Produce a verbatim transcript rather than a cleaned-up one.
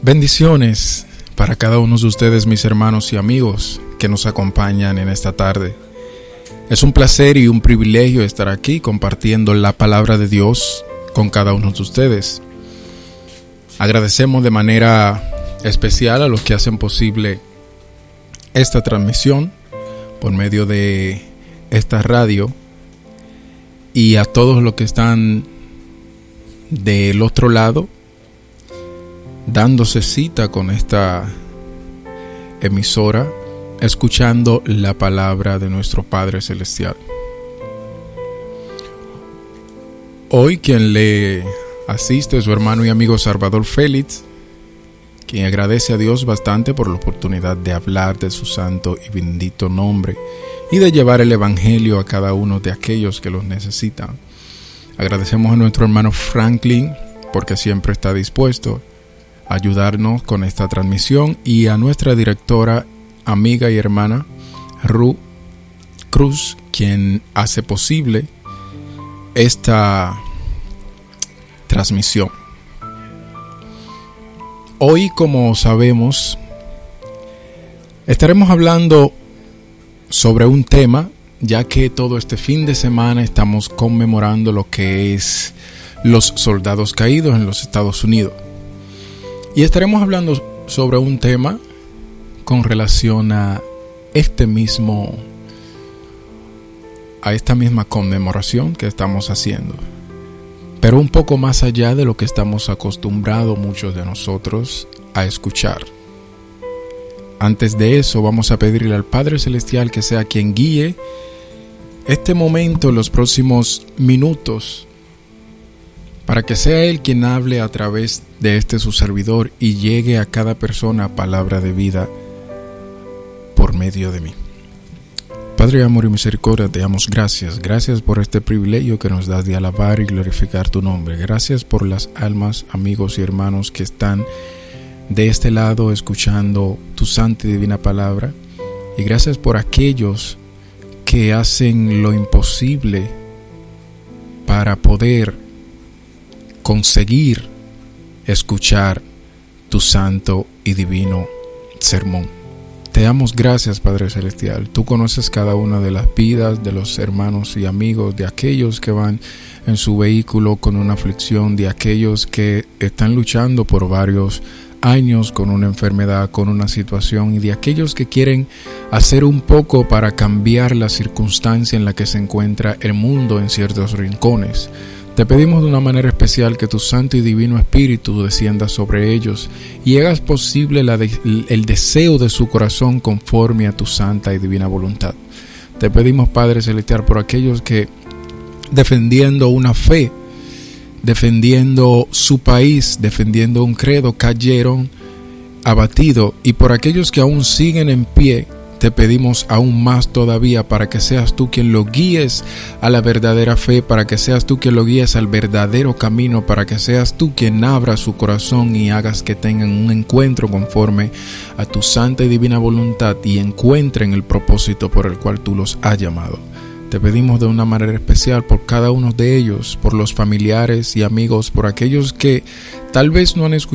Bendiciones para cada uno de ustedes, mis hermanos y amigos que nos acompañan en esta tarde. Es un placer y un privilegio estar aquí compartiendo la palabra de Dios con cada uno de ustedes. Agradecemos de manera especial a los que hacen posible esta transmisión por medio de esta radio y a todos los que están del otro lado dándose cita con esta emisora, escuchando la palabra de nuestro Padre Celestial. Hoy quien le asiste es su hermano y amigo Salvador Félix, quien agradece a Dios bastante por la oportunidad de hablar de su santo y bendito nombre y de llevar el evangelio a cada uno de aquellos que los necesitan. Agradecemos a nuestro hermano Franklin porque siempre está dispuesto a ayudarnos con esta transmisión, y a nuestra directora, amiga y hermana Ru Cruz, quien hace posible esta transmisión. Hoy, como sabemos, estaremos hablando sobre un tema, ya que todo este fin de semana estamos conmemorando lo que es los soldados caídos en los Estados Unidos. Y estaremos hablando sobre un tema con relación a este mismo, a esta misma conmemoración que estamos haciendo, pero un poco más allá de lo que estamos acostumbrados muchos de nosotros a escuchar. Antes de eso, vamos a pedirle al Padre Celestial que sea quien guíe este momento en los próximos minutos, para que sea Él quien hable a través de este su servidor y llegue a cada persona palabra de vida por medio de mí. Padre de amor y misericordia, te damos gracias. Gracias por este privilegio que nos das de alabar y glorificar tu nombre. Gracias por las almas, amigos y hermanos que están de este lado escuchando tu santa y divina palabra. Y gracias por aquellos que hacen lo imposible para poder conseguir escuchar tu santo y divino sermón. Te damos gracias, Padre Celestial. Tú conoces cada una de las vidas de los hermanos y amigos, de aquellos que van en su vehículo con una aflicción, de aquellos que están luchando por varios años con una enfermedad, con una situación, y de aquellos que quieren hacer un poco para cambiar la circunstancia en la que se encuentra el mundo en ciertos rincones. Te pedimos de una manera especial que tu santo y divino Espíritu descienda sobre ellos y hagas posible la de, el deseo de su corazón conforme a tu santa y divina voluntad. Te pedimos, Padre Celestial, por aquellos que defendiendo una fe, defendiendo su país, defendiendo un credo, cayeron abatidos, y por aquellos que aún siguen en pie, te pedimos aún más todavía para que seas tú quien lo guíes a la verdadera fe, para que seas tú quien lo guíes al verdadero camino, para que seas tú quien abra su corazón y hagas que tengan un encuentro conforme a tu santa y divina voluntad y encuentren el propósito por el cual tú los has llamado. Te pedimos de una manera especial por cada uno de ellos, por los familiares y amigos, por aquellos que tal vez no han escuchado